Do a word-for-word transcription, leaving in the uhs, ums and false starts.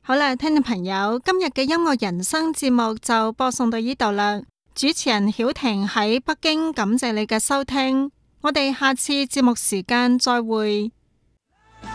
好啦，聽眾朋友，今日嘅音樂人生節目就播送到呢度啦。主持人曉婷喺北京，感謝你嘅收聽。我哋下次節目時間再會。